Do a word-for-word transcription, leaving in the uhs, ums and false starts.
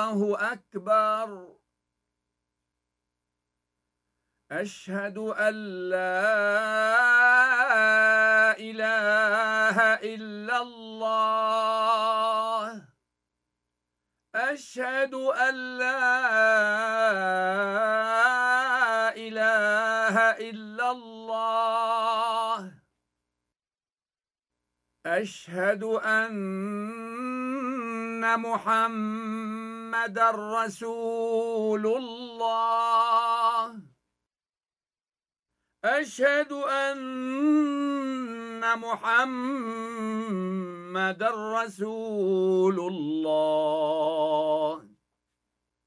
الله أكبر. أشهد أن لا إله إلا الله. أشهد أن لا إله إلا الله. أشهد أن محمدًا رسول الله. أشهد أن محمدًا رسول الله.